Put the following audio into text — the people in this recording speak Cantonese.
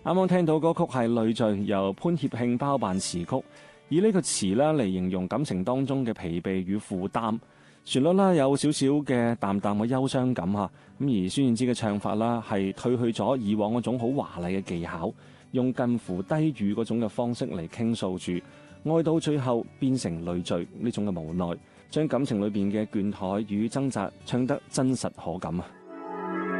啱啱聽到歌曲係《累贅》，由潘協慶包辦詞曲，以呢個詞啦嚟形容感情當中嘅疲憊與負擔。旋律啦有少少嘅淡淡嘅憂傷感嚇，咁而孫燕姿嘅唱法啦係褪去咗以往嗰種好華麗嘅技巧，用近乎低語嗰種嘅方式嚟傾訴住，愛到最後變成累贅呢種嘅無奈，將感情裏邊嘅倦怠與掙扎唱得真實可感啊！